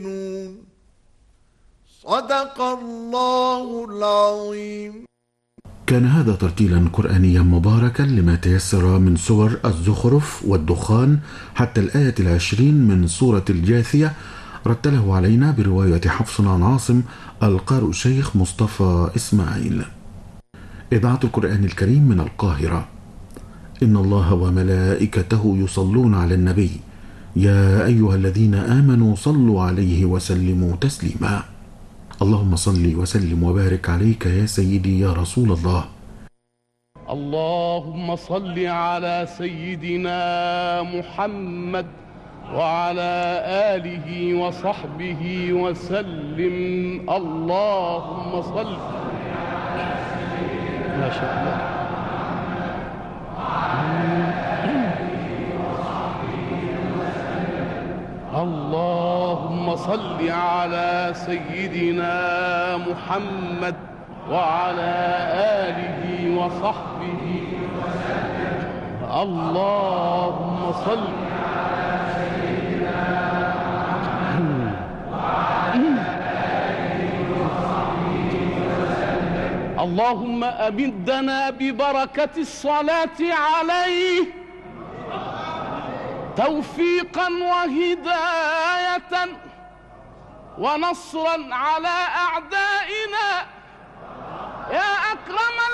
صدق الله العظيم. كان هذا ترتيلا قرآنيا مباركا لما تيسر من سور الزخرف والدخان حتى الآية 20 من سورة الجاثية، رتله علينا برواية حفصنا عن عاصم القارئ الشيخ مصطفى إسماعيل. إذاعة القرآن الكريم من القاهرة. إن الله وملائكته يصلون على النبي يا أيها الذين آمنوا صلوا عليه وسلموا تسليما. اللهم صل وسلم وبارك عليك يا سيدي يا رسول الله. اللهم صل على سيدنا محمد وعلى آله وصحبه وسلم. اللهم صل. ما شاء الله. اللهم صل على سيدنا محمد وعلى آله وصحبه وسلم. اللهم صل على سيدنا محمد وعلى آله وصحبه وسلم. اللهم أمدنا ببركة الصلاة عليه توفيقا وهداية ونصرا على أعدائنا يا أكرم